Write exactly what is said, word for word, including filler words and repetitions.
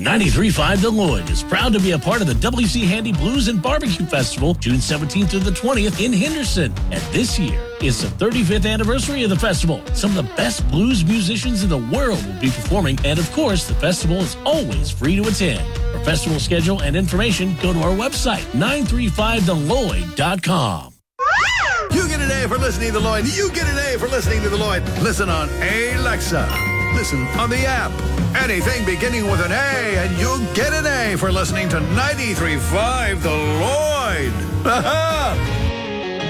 ninety-three point five The Lloyd is proud to be a part of the W C Handy Blues and Barbecue Festival, June seventeenth through the twentieth in Henderson. And this year is the thirty-fifth anniversary of the festival. Some of the best blues musicians in the world will be performing, and of course, the festival is always free to attend. For festival schedule and information, go to our website, nine three five the lloyd dot com. You get an A for listening to The Lloyd. You get an A for listening to The Lloyd. Listen on Alexa. Listen on the app. Anything beginning with an A, and you'll get an A for listening to ninety-three point five The Lloyd. Ha-ha!